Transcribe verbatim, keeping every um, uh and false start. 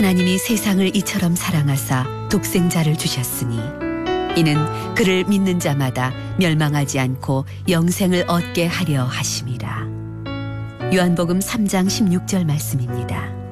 하나님이 세상을 이처럼 사랑하사 독생자를 주셨으니 이는 그를 믿는 자마다 멸망하지 않고 영생을 얻게 하려 하심이라. 요한복음 삼 장 십육 절 말씀입니다.